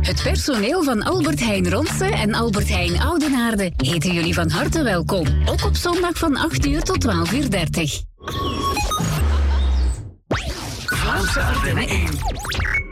Het personeel van Albert Heijn Ronse en Albert Heijn Oudenaarde heten jullie van harte welkom. Ook op zondag van 8 uur tot 12:30. Vlaamse Ardennen 1.